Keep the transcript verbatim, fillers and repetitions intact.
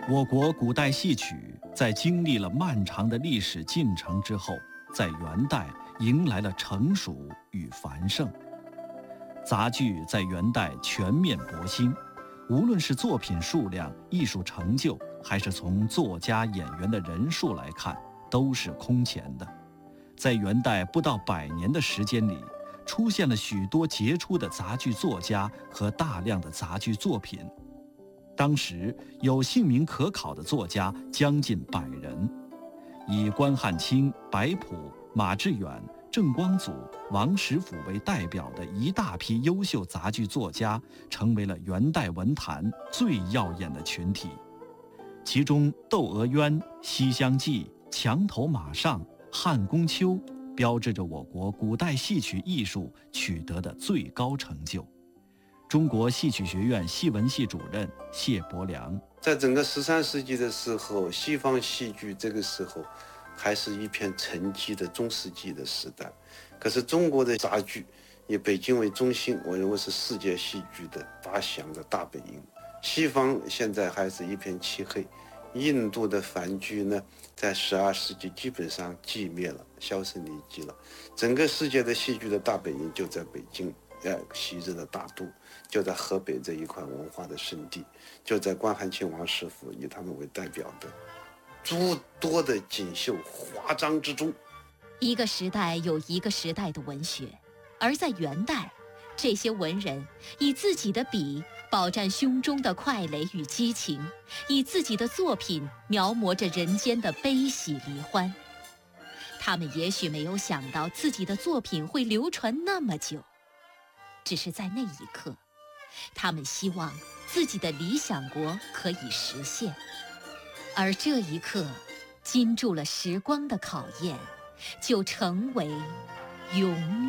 我国古代戏曲在经历了漫长的历史进程之后，在元代迎来了成熟与繁盛。杂剧在元代全面勃兴，无论是作品数量、艺术成就，还是从作家、演员的人数来看，都是空前的。在元代不到百年的时间里，出现了许多杰出的杂剧作家和大量的杂剧作品。当时有姓名可考的作家将近百人，以关汉卿、白朴、马致远、郑光祖、王实甫为代表的一大批优秀杂剧作家，成为了元代文坛最耀眼的群体。其中《窦娥冤》《西厢记》《墙头马上》《汉宫秋》标志着我国古代戏曲艺术取得的最高成就。中国戏曲学院戏文系主任谢伯良， 在整个十三世纪的时候，西方戏剧这个时候还是一片沉寂的中世纪的时代，可是中国的杂剧以北京为中心，我认为是世界戏剧的发祥的大本营。西方现在还是一片漆黑，印度的梵剧呢，在十二世纪基本上寂灭了，销声匿迹了。整个世界的戏剧的大本营就在北京，呃，昔日的大都，就在河北这一块文化的圣地，就在关汉卿、王实甫以他们为代表的诸多的锦绣华章之中。 一个时代有一个时代的文学，而在元代，这些文人以自己的笔饱蘸胸中的快垒与激情，以自己的作品描摹着人间的悲喜离欢。他们也许没有想到自己的作品会流传那么久，只是在那一刻，他们希望自己的理想国可以实现。而这一刻经住了时光的考验，就成为永远。